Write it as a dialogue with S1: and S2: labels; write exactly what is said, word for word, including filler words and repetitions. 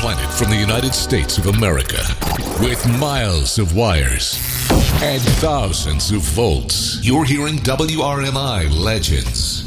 S1: planet from the United States of America. With miles of wires and thousands of volts, you're hearing W R M I Legends.